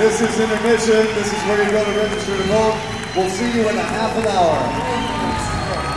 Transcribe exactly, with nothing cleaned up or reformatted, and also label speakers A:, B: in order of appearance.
A: This is intermission. This is where you go to register to vote. We'll see you in a half an hour.